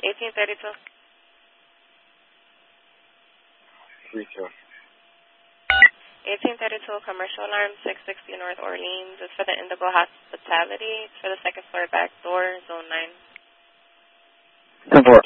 1832. 32. 1832, commercial alarm, 660 North Orleans. It's for the Indigo Hospitality. It's for the second floor back door, zone 9. 10-4.